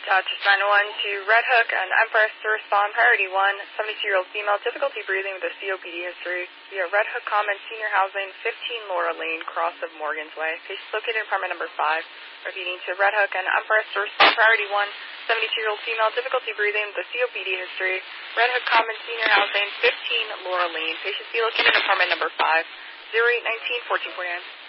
Just 901 to Red Hook and Empress to respond. Priority 1, 72-year-old female, difficulty breathing with a COPD history via Red Hook Commons Senior Housing, 15 Laura Lane, cross of Morgan's Way. Patient located in apartment number 5. Repeating to Red Hook and Empress to respond. Priority 1, 72-year-old female, difficulty breathing with a COPD history. Red Hook Commons Senior Housing, 15 Laura Lane. Patient located in apartment number 5. 0819 1449.